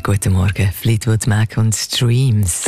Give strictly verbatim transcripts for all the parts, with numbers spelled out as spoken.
Guten Morgen, Fleetwood Mac und Streams.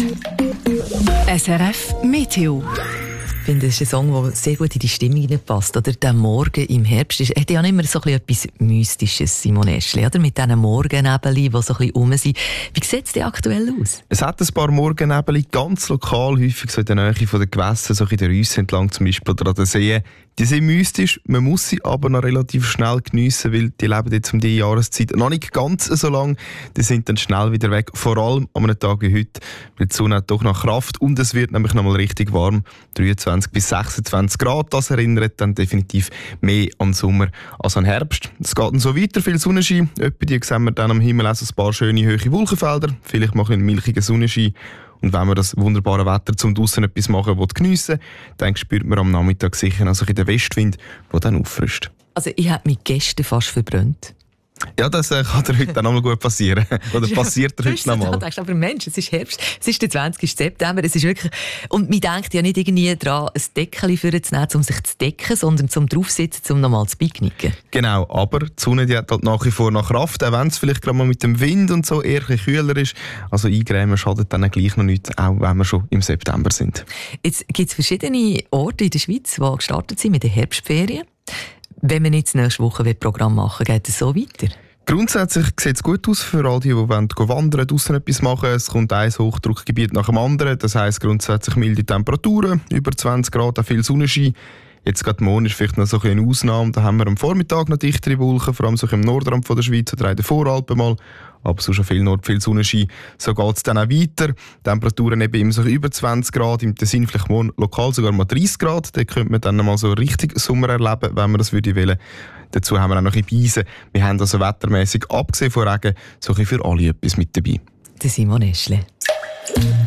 S R F Meteo. Ich finde, das ist ein Song, der sehr gut in die Stimmung passt. Oder der Morgen im Herbst ist, hat ja immer so etwas Mystisches, Simon Eschli, oder? Mit diesen Morgennebeln, die so ein bisschen rum sind. Wie sieht es denn aktuell aus? Es hat ein paar Morgennebel, ganz lokal, häufig so in der Nähe von den Gewässern, so in der Rüsse entlang zum Beispiel oder an den Seen. Die sind mystisch, man muss sie aber noch relativ schnell geniessen, weil die leben jetzt um diese Jahreszeit noch nicht ganz so lang. Die sind dann schnell wieder weg, vor allem an einem Tag wie heute, weil die Sonne hat doch noch Kraft und es wird nämlich noch mal richtig warm, dreiundzwanzig bis sechsundzwanzig Grad. Das erinnert dann definitiv mehr an den Sommer als an den Herbst. Es geht dann so weiter, viel Sonnenschein. Etwa die sehen wir dann am Himmel auch so ein paar schöne hohe Wolkenfelder, vielleicht mal ein milchiger Sonnenschein. Und wenn man das wunderbare Wetter zum draussen etwas machen will, geniessen, dann spürt man am Nachmittag sicher noch so den Westwind, der dann auffrischt. Also ich habe mich gestern fast verbrannt. Ja, das äh, kann dir heute auch noch mal gut passieren. Oder passiert dir heute noch mal. Du denkst, aber Mensch, es ist Herbst, es ist der zwanzigsten September, es ist wirklich... Und man denkt ja nicht irgendwie daran, ein Deckchen vorzunehmen, um sich zu decken, sondern zum draufsitzen, um nochmal zu picknicken. Genau, aber die Sonne die hat halt nach wie vor noch Kraft, auch wenn es vielleicht gerade mal mit dem Wind und so eher ein bisschen kühler ist. Also eingrämen schadet dann gleich noch nicht, auch wenn wir schon im September sind. Jetzt gibt es verschiedene Orte in der Schweiz, die gestartet sind mit den Herbstferien. Wenn wir jetzt nächste Woche ein Programm machen, geht es so weiter? Grundsätzlich sieht es gut aus für all die, die wollen wandern, draussen etwas machen. Es kommt ein Hochdruckgebiet nach dem anderen. Das heisst grundsätzlich milde Temperaturen, über zwanzig Grad, auch viel Sonnenschein. Jetzt gerade morgen ist vielleicht noch so eine Ausnahme. Da haben wir am Vormittag noch dichtere Wolken, vor allem so im Nordrand von der Schweiz oder in den Voralpen mal. Aber so schon viel Nord, viel Sonnenschein. So geht es dann auch weiter. Temperaturen eben immer so über zwanzig Grad. Im Tessin vielleicht morgen lokal sogar mal dreißig Grad. Da könnte man dann mal so richtig Sommer erleben, wenn man das würde wollen. Dazu haben wir auch noch ein bisschen Beise. Wir haben also wettermässig, abgesehen von Regen, so ein bisschen für alle etwas mit dabei. Der Simon Eschli.